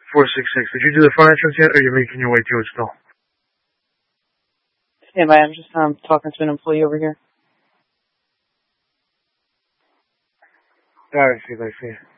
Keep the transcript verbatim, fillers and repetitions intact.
four six six. Did you do the front entrance yet, or are you making your way to it still? Stand by. I'm just um, talking to an employee over here. All right, see, I see.